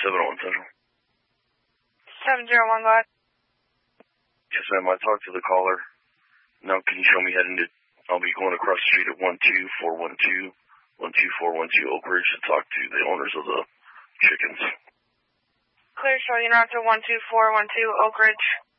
701 Central. 701, go ahead. Yes, ma'am, I talked to the caller. Now can you show me heading to, I'll be going across the street at 12412 Oak Ridge to talk to the owners of the chickens. Clear, showing you out to 12412 Oak Ridge.